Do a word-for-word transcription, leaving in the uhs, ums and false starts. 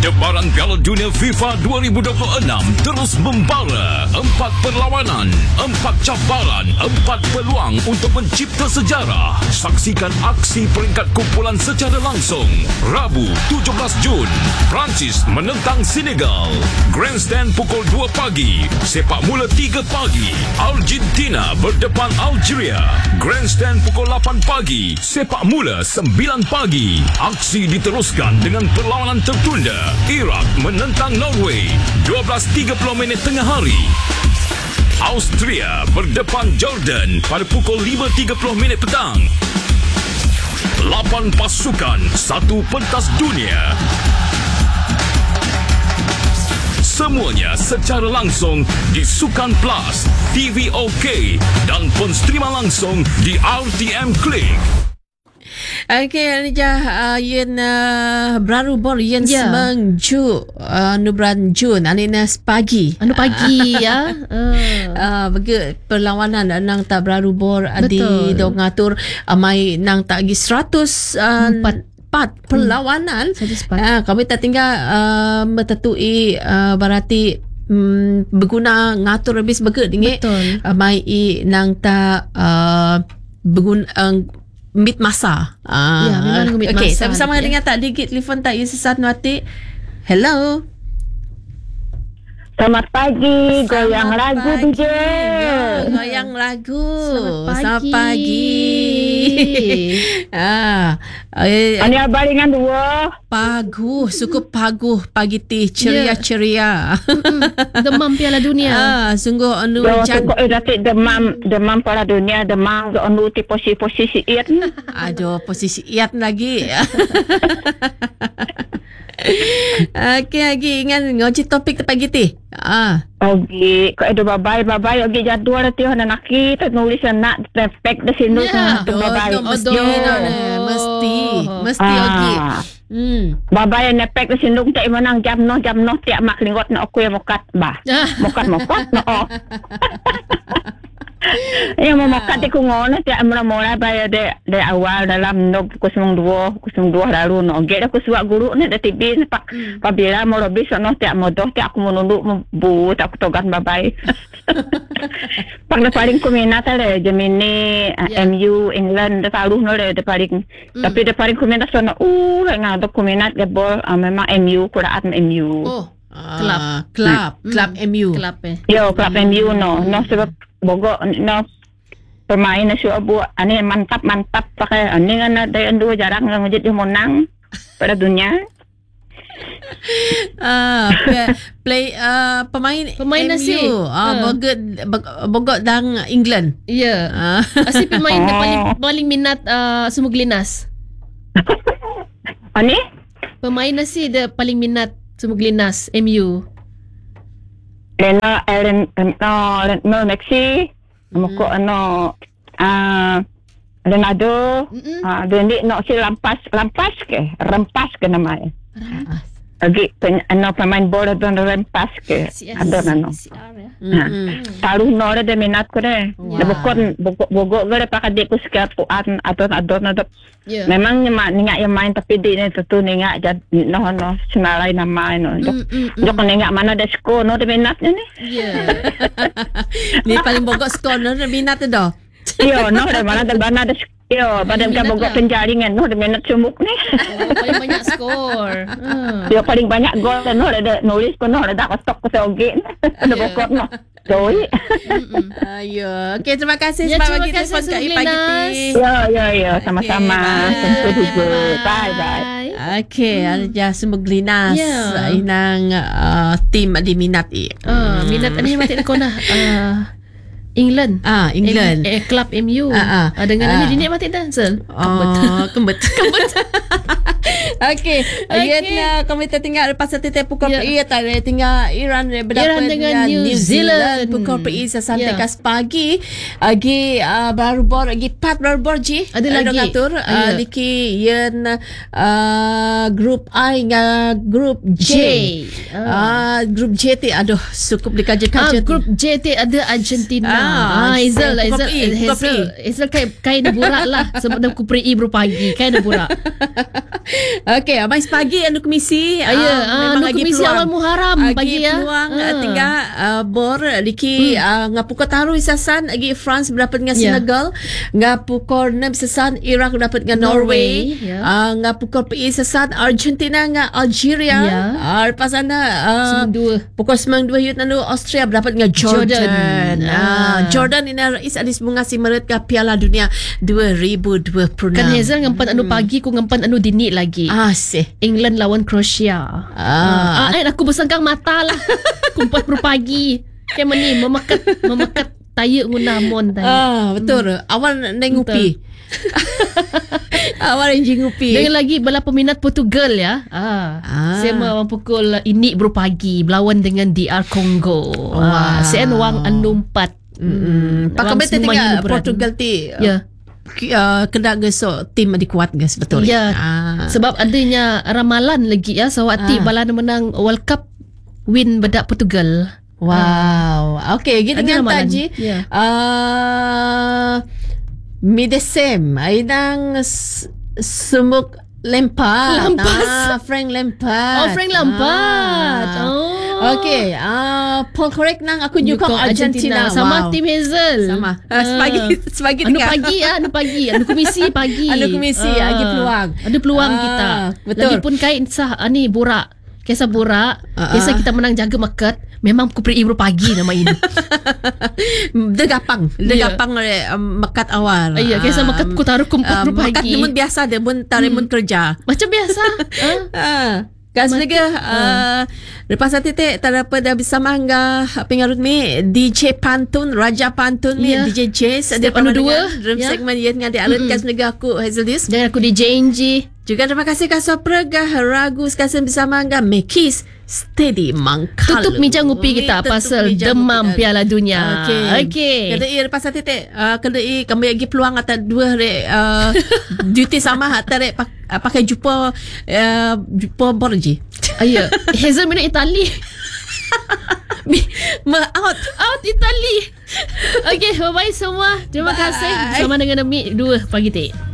Debaran Piala Dunia FIFA dua ribu dua puluh enam terus membara. Empat perlawanan, empat cabaran, empat peluang untuk mencipta sejarah. Saksikan aksi peringkat kumpulan secara langsung. Rabu tujuh belas Jun, Perancis menentang Senegal. Grandstand pukul dua pagi. Sepak mula tiga pagi. Argentina berdepan Algeria. Grandstand pukul lapan pagi. Sepak mula sembilan pagi. Aksi diteruskan dengan perlawanan tertunda. Iraq menentang Norway. dua belas tiga puluh minit tengah hari. Austria berdepan Jordan pada pukul lima tiga puluh minit petang. Lapan pasukan, satu pentas dunia. Semuanya secara langsung di Sukan Plus, T V OK dan pun streama langsung di R T M Click. Okey, Alijah, uh, yen uh, baru bor yen Ya. semang ju uh, nu bulan Jun anina pagi. Anu pagi ya. Uh. Uh, bagi perlawanan nang tak baru bor di Betul. dong ngatur uh, mai nang tak gi seratus uh, Empat. empat perlawanan. Seratus empat. Uh, kami tak tinggal uh, metetui uh, berarti um, berguna ngatur habis begitu dingin. Betul. Uh, mai i nang tak uh, berguna uh, Mid masa. Ah, Ya, memang mid okay, masa. sama-sama Ya. dengan tak digit telefon tak ya sesat nuati. Hello. Selamat pagi, goyang Selamat lagu pagi. D J. Ya, goyang lagu. Selamat pagi. pagi. ah, eh, Ani abaringan dua. paguh, cukup paguh pagi ti Ya. ceria-ceria. Demam Piala Dunia. ah, sungguh anu Yo jan. kok datik demam, demam para dunia, demam ke anu ti posisi-posisi it. Aduh, posisi iat lagi. Okey, lagi ingat ngoci topik te pagi ti. Ah. Ogi, kok ada babai, babai ogi jadual ti hana naki, tak nulis nak respect de sinu Ya. tu babai. Aduh, mesti Aduh. no, ne. Mesti. Mesti ogi. Ah. Hmm. Babai nepek de sinu tak menang jam no jam no tiak mak linggot na aku yang mokat bah. Ah. Mokat mokat no. Oh. Yang mau mokat ti ku ngono tiak mula-mula bayar de de awal dalam no kusung dua, kusung dua lalu no. Ge aku suak guru ni de tibi ni pak. Pabila mau lebih sono tiak modoh tiak aku menunduk bu tak aku togan babai. Pak na paling ku minat le Gemini Ya. M U England de taruh no le de paling. Tapi de paling ku minat sono uh ngado ku minat de bol ah, memang M U kuraan M U. Oh, Club. Club. Club M U. Kelab eh. Yo, klub M U no. No sebab Bogor no pemain na siya buat ani mantap mantap pakai ani nga ada yang dua jarang nga ngejit yung menang pada dunia. Ah, play, play uh, pemain Pemain M U. nasi. Ah, Ah. Bogor Bogor dan England. Ya. Ah. Asyik pemain Oh. dia paling paling minat uh, Sumuglinas. Ani? Pemain nasi dia paling minat Sumuglinas M U. Lena Ellen no no Messi. Muko ano ah Ronaldo. Mm-mm. Ah dia no si lampas lampas ke rempas ke namanya. Rampas. Lagi pen, ano pemain bola don rempas ke. Si Ada nano. si R ya. Mm-mm. Taruh no de minat ko de. Wow. De bukod bukod bukod gale pakadik ko sa puan aton adon na Ya. memang nyama ninga yang main tapi di ni tentu ninga jad no no senalai nama no. Dok Mm, mm, mm. dok ninga mana de sko no de minatnya ni. Ya. Ni paling Bogor skor no minat tu dah. Yo no de mana de mana de yo pada Minat ka bogor lah. penjaringan no de minat sumuk ni. Oh, paling banyak skor. Ah. Yo paling banyak gol no de nulis ko no de dak stok ko sa oge. De bokor no. Doi. Mm-mm. Ayo. Okey, terima kasih Ya, sebab terima bagi kasih, telefon kat Sublinas. pagi ni. Yo yo yo sama-sama. bye. Tentu juga. Bye bye. Okey, hmm. ada Sumuglinas. Ya. Inang uh, tim di minat i. Ah, minat ni mati ko na. Ah, England. Ah, England. Eh, Club M U. Ah, ah. Ah, dengan Ah. ni dinik mati dah. Sel. Oh, kembet. Kembet. Okey, Okey. Vietnam kami tertinggal lepas setiap pukul Ya. iya tak ada tinggal Iran berdapat Iran dengan New Zealand. pukul pergi sampai Ya. kas pagi lagi uh, baru bor lagi pat baru bor ji Ada lagi. ngatur uh, Ya. liki yen uh, grup I dengan grup J. J. Ah, Ah. grup J ti aduh cukup Ah, dikaji-kaji. grup J T ada Argentina. Ah, Ah, Hazel, eh, Hazel, pukul I, pukul Hazel, I. Hazel kain kain burak lah sebab dah kupri I baru pagi. Kain burak. Okey, abang pagi anu komisi. Ah, ya, ah, memang anu komisi awal Muharram Agi pagi ya. peluang Ah. uh. tinggal uh, bor Liki hmm. uh, ngapukor taruh isasan Agi France berdapat dengan Ya. Senegal, ngapukor enam isasan Iraq dapat dengan Norway, Norway, ya. uh, ngapukor pi isasan Argentina dengan Algeria. Ya. Uh, lepas sana uh, Sembilan dua. pukul sembilan dua yut nandu Austria berdapat dengan Jordan. Jordan. Uh, Ah. Jordan ini rais adis mengasi merit ke Piala Dunia dua ribu dua puluh enam. Kan Hazel ngampan anu pagi, ku ngampan anu dini lagi. Asih. England lawan Croatia. Ah. Ah, eh, aku bersangkang mata lah. Kumpat pagi. Kayak meni memekat memekat tayu guna mon tadi. Ah, betul. Hmm. Awal nengupi. Awal enjing ngupi. Dengan lagi bala peminat Portugal ya. Ah. Ah. Saya mau pukul ini baru pagi berlawan dengan D R Congo. Wow. Ah, saya wang anu empat. Hmm. Pakai betul tinggal Portugal ti. Ya. Uh, kena gesok tim adik kuat guys betul. Ya. Ah. Sebab adanya ramalan lagi ya sawati Ah. bala menang World Cup win bedak Portugal. Wow. Okay, gitu Ada dengan ramalan. taji. Ya. Uh, Midesem Aidang Sumuk Lampard. Lampard. Ah, Frank Lampard. Oh, Frank Lampard. Ah. Oh. Okay, uh, Paul correct nang aku nyukong Nyukong Argentina. Sama Wow. tim Hazel. Sama. Uh, sepagi sepagi Anu tengah. pagi ya, anu pagi. Anu komisi pagi. Anu komisi, agi peluang. Ada peluang Ah, kita. betul. Lagipun kait sah ani borak. Kisah borak. Ah, Kisah ah. kita menang jaga market. Memang ku beri ibru pagi nama ini. Dia gapang. Dia Ya. gapang oleh um, mekat awal. Iya, kisah mekat ku taruh kumpul um, pagi. Mekat dia pun biasa dia pun tarik pun kerja. Macam biasa. ah. Ah, Gas juga uh, lepas nanti teh terdapat dah bersama angga pengarut mi D J Pantun, Raja Pantun mi, Ya. D J Jace Step anu dua, dalam ya. segmen yang ngadi alut gas negara aku Hazeldis. Dan aku di J N G. Juga terima kasih kasih pergah ragu sekalian bersama angga Mekis Steady Mangkal. Tutup meja ngopi kita Tutup pasal meja demam ngopi. Piala Dunia. Okey. Okey. Kada i lepas nanti teh uh, kada i kami lagi peluang atau dua re uh, duty sama atau re pak, uh, pakai jumpa uh, jumpa borji. Ayo, Hazel minat Itali. Ma out. Out Itali. Okey, bye-bye semua. Terima Bye. kasih. Bersama dengan Ami dua pagi teh.